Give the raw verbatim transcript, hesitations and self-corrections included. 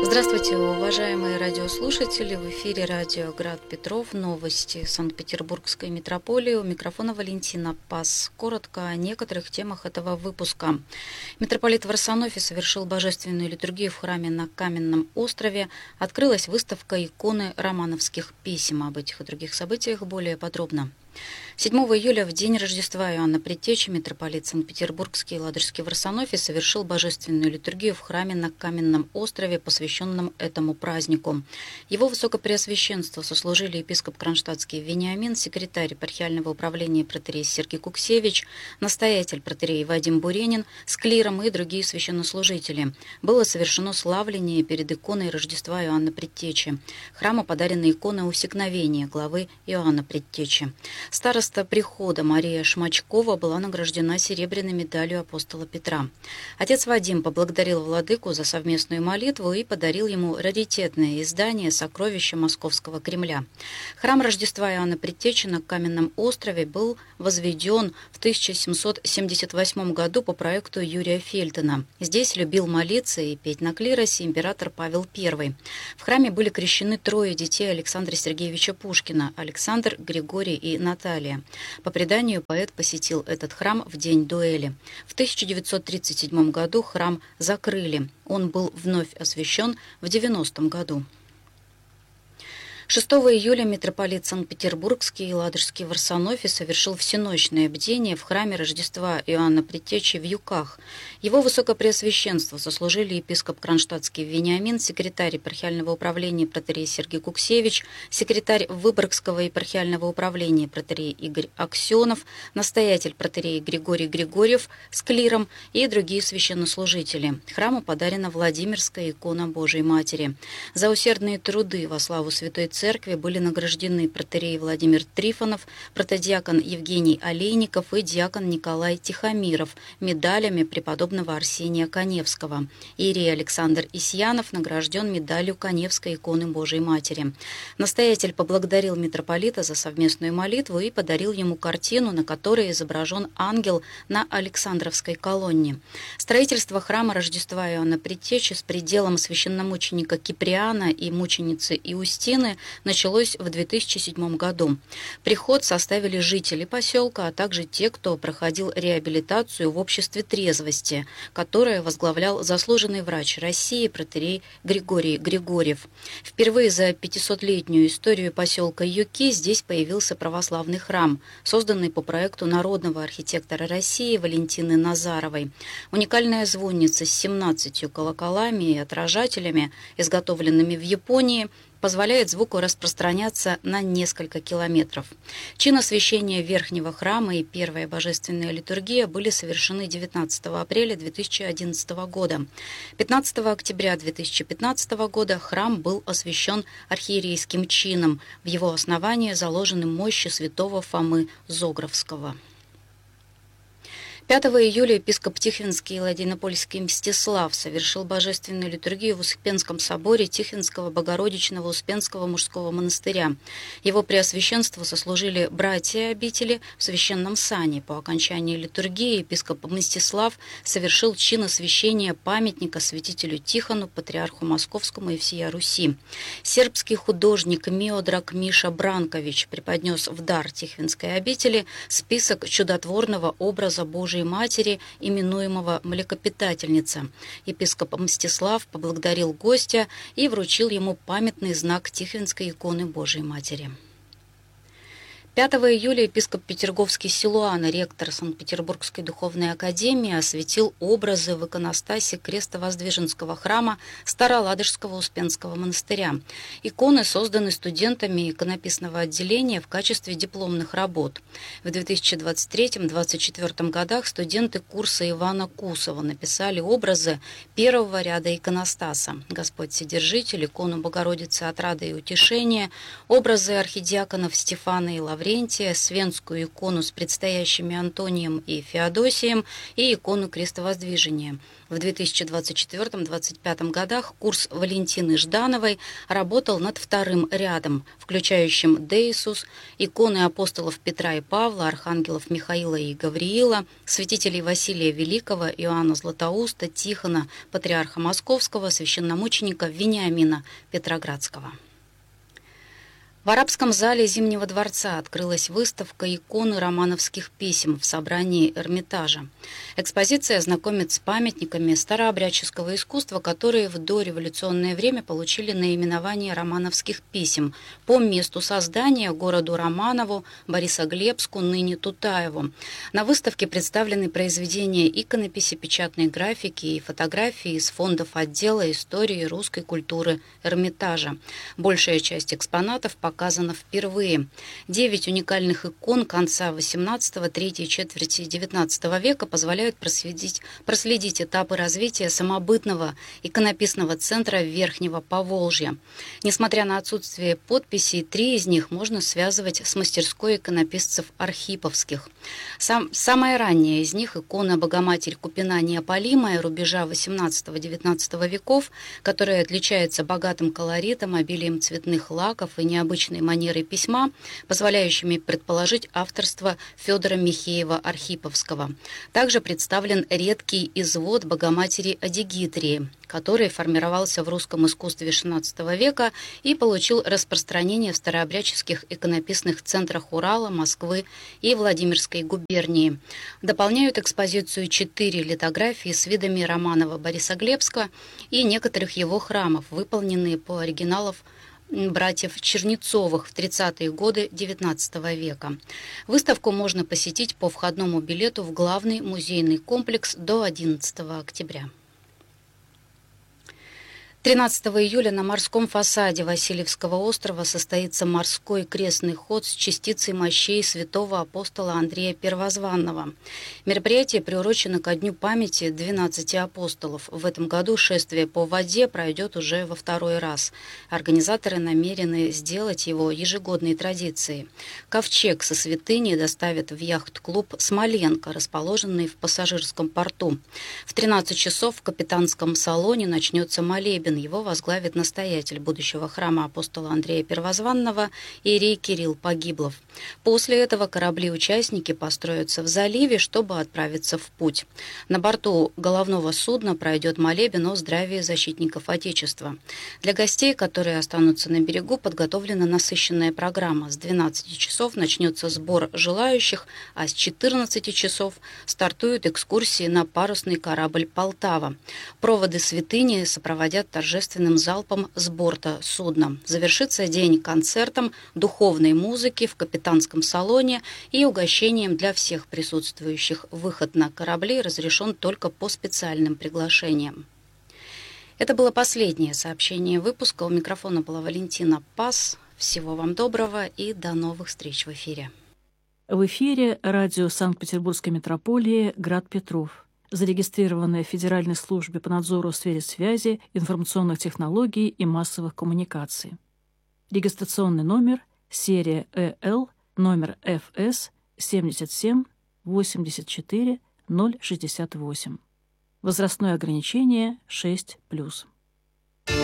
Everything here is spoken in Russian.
Здравствуйте, уважаемые радиослушатели! В эфире радио «Град Петров». Новости Санкт-Петербургской митрополии. У микрофона Валентина Пас. Коротко о некоторых темах этого выпуска. Митрополит Варсонофий совершил божественную литургию в храме на Каменном острове. Открылась выставка иконы романовских писем. Об этих и других событиях более подробно. седьмого июля, в день Рождества Иоанна Предтечи, митрополит Санкт-Петербургский и Ладожский Варсонофий совершил божественную литургию в храме на Каменном острове, посвященном этому празднику. Его высокопреосвященство сослужили епископ Кронштадтский Вениамин, секретарь епархиального управления протоиерей Сергий Куксевич, настоятель протоиерей Вадим Буренин, с клиром и другие священнослужители. Было совершено славление перед иконой Рождества Иоанна Предтечи. Храму подарены иконы Усекновения главы Иоанна Предтечи. Староста прихода Мария Шмачкова была награждена серебряной медалью апостола Петра. Отец Вадим поблагодарил владыку за совместную молитву и подарил ему раритетное издание «Сокровища Московского Кремля». Храм Рождества Иоанна Предтечи на Каменном острове был возведен в тысяча семьсот семьдесят восьмом году по проекту Юрия Фельтона. Здесь любил молиться и петь на клиросе император Павел Первый. В храме были крещены трое детей Александра Сергеевича Пушкина – Александр, Григорий и Наталья. По преданию, поэт посетил этот храм в день дуэли. В тысяча девятьсот тридцать седьмом году храм закрыли. Он был вновь освящен в девяностом году. шестого июля митрополит Санкт-Петербургский и Ладожский Варсонофий совершил всеночное бдение в храме Рождества Иоанна Предтечи в Юках. Его высокопреосвященство сослужили епископ Кронштадтский Вениамин, секретарь епархиального управления протоиерей Сергий Куксевич, секретарь Выборгского епархиального управления протоиерей Игорь Аксенов, настоятель протоиерей Григорий Григорьев с клиром и другие священнослужители. Храму подарена Владимирская икона Божией Матери. За усердные труды во славу Святой Церкви церкви были награждены протоиерей Владимир Трифонов, протодиакон Евгений Олейников и диакон Николай Тихомиров медалями преподобного Арсения Каневского. Иерей Александр Исьянов награжден медалью Каневской иконы Божией Матери. Настоятель поблагодарил митрополита за совместную молитву и подарил ему картину, на которой изображен ангел на Александровской колонне. Строительство храма Рождества Иоанна Предтечи с пределом священномученика Киприана и мученицы Иустины началось в две тысячи седьмом году. Приход составили жители поселка, а также те, кто проходил реабилитацию в обществе трезвости, которое возглавлял заслуженный врач России протоиерей Григорий Григорьев. Впервые за пятисотлетнюю историю поселка Юки здесь появился православный храм, созданный по проекту народного архитектора России Валентины Назаровой. Уникальная звонница с семнадцатью колоколами и отражателями, изготовленными в Японии, позволяет звуку распространяться на несколько километров. Чин освящения верхнего храма и первая божественная литургия были совершены девятнадцатого апреля две тысячи одиннадцатого года. пятнадцатого октября две тысячи пятнадцатого года храм был освящен архиерейским чином. В его основании заложены мощи святого Фомы Зографского. пятого июля епископ Тихвинский и Ладейнопольский Мстислав совершил божественную литургию в Успенском соборе Тихвинского Богородичного Успенского мужского монастыря. Его преосвященство сослужили братья обители в священном сане. По окончании литургии епископ Мстислав совершил чин освящения памятника святителю Тихону, патриарху Московскому и всея Руси. Сербский художник Миодраг Миша Бранкович преподнес в дар Тихвинской обители список чудотворного образа Божией Матери, именуемого Млекопитательница. Епископ Мстислав поблагодарил гостя и вручил ему памятный знак Тихвинской иконы Божией Матери. пятого июля епископ Петерговский Силуан, ректор Санкт-Петербургской духовной академии, осветил образы в иконостасе Крестовоздвиженского храма Староладожского Успенского монастыря. Иконы созданы студентами иконописного отделения в качестве дипломных работ. В две тысячи двадцать третьем — две тысячи двадцать четвёртом годах студенты курса Ивана Кусова написали образы первого ряда иконостаса: Господь Вседержитель, икону Богородицы Отрады и Утешения, образы архидиаконов Стефана и Лаврения, Лаврентия, Свенскую икону с предстоящими Антонием и Феодосием и икону Крестовоздвижения. В две тысячи двадцать четвёртом — две тысячи двадцать пятом годах курс Валентины Ждановой работал над вторым рядом, включающим Деисус, иконы апостолов Петра и Павла, архангелов Михаила и Гавриила, святителей Василия Великого, Иоанна Златоуста, Тихона, патриарха Московского, священномученика Вениамина Петроградского. В арабском зале Зимнего дворца открылась выставка иконы романовских писем в собрании Эрмитажа. Экспозиция знакомит с памятниками старообрядческого искусства, которые в дореволюционное время получили наименование романовских писем по месту создания, городу Романову, Борисоглебску, ныне Тутаеву. На выставке представлены произведения иконописи, печатной графики и фотографии из фондов отдела истории русской культуры Эрмитажа. Большая часть экспонатов показано впервые. Девять уникальных икон конца восемнадцатого, третьей четверти девятнадцатого века позволяют проследить, проследить этапы развития самобытного иконописного центра Верхнего Поволжья. Несмотря на отсутствие подписей, три из них можно связывать с мастерской иконописцев архиповских. Сам, самая ранняя из них — икона Богоматерь Купина Неопалимая рубежа восемнадцатого-девятнадцатого веков, которая отличается богатым колоритом, обилием цветных лаков и необычным манерой письма, позволяющими предположить авторство Федора Михеева-Архиповского. Также представлен редкий извод Богоматери Адигитрии, который формировался в русском искусстве шестнадцатого века и получил распространение в старообрядческих иконописных центрах Урала, Москвы и Владимирской губернии. Дополняют экспозицию четыре литографии с видами Романова Борисоглебска и некоторых его храмов, выполненные по оригиналам братьев Чернецовых в тридцатые годы девятнадцатого века. Выставку можно посетить по входному билету в главный музейный комплекс до одиннадцатого октября. тринадцатого июля на морском фасаде Васильевского острова состоится морской крестный ход с частицей мощей святого апостола Андрея Первозванного. Мероприятие приурочено ко дню памяти двенадцати апостолов. В этом году шествие по воде пройдет уже во второй раз. Организаторы намерены сделать его ежегодной традицией. Ковчег со святыней доставят в яхт-клуб «Смоленко», расположенный в пассажирском порту. В тринадцать часов в капитанском салоне начнется молебен. Его возглавит настоятель будущего храма апостола Андрея Первозванного иерей Кирилл Погиблов. После этого корабли-участники построятся в заливе, чтобы отправиться в путь. На борту головного судна пройдет молебен о здравии защитников Отечества. Для гостей, которые останутся на берегу, подготовлена насыщенная программа. С двенадцати часов начнется сбор желающих, а с четырнадцати часов стартуют экскурсии на парусный корабль «Полтава». Проводы святыни сопроводят торжественным залпом с борта судна. Завершится день концертом духовной музыки в капитанском салоне и угощением для всех присутствующих. Выход на корабли разрешен только по специальным приглашениям. Это было последнее сообщение выпуска. У микрофона была Валентина Пас. Всего вам доброго и до новых встреч в эфире. В эфире радио Санкт-Петербургской метрополии «Град Петров», зарегистрированное в Федеральной службе по надзору в сфере связи, информационных технологий и массовых коммуникаций. Регистрационный номер, серия Э Л, номер Ф С семьдесят семь восемьдесят четыре ноль шестьдесят восемь. Возрастное ограничение шесть плюс.